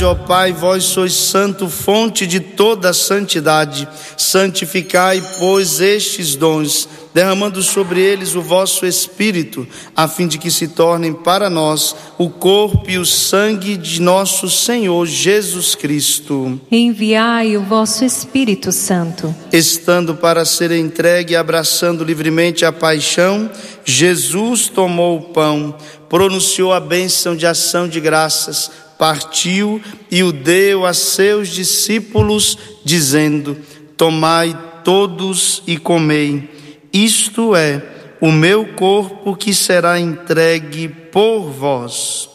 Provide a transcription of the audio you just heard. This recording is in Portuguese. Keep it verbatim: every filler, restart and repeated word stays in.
verdade, ó Pai, vós sois santo, fonte de toda a santidade. Santificai, pois, estes dons, derramando sobre eles o vosso Espírito, a fim de que se tornem para nós o corpo e o sangue de nosso Senhor Jesus Cristo. Enviai o vosso Espírito Santo. Estando para ser entregue e abraçando livremente a paixão, Jesus tomou o pão, pronunciou a bênção de ação de graças, partiu e o deu a seus discípulos, dizendo: tomai todos e comei, isto é o meu corpo que será entregue por vós.